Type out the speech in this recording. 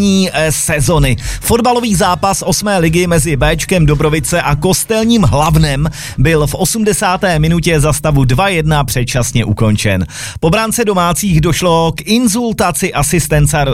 sezony. Fotbalový zápas 8. ligy mezi Béčkem Dobrovice a Kostelním Hlavnem byl v 80. minutě za stavu 2-1 předčasně ukončen. Po bránce domácích došlo k inzultaci